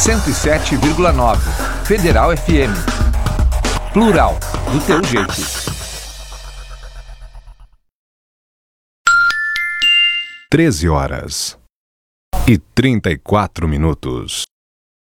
107,9. Federal FM. Plural, do teu jeito. 13h34.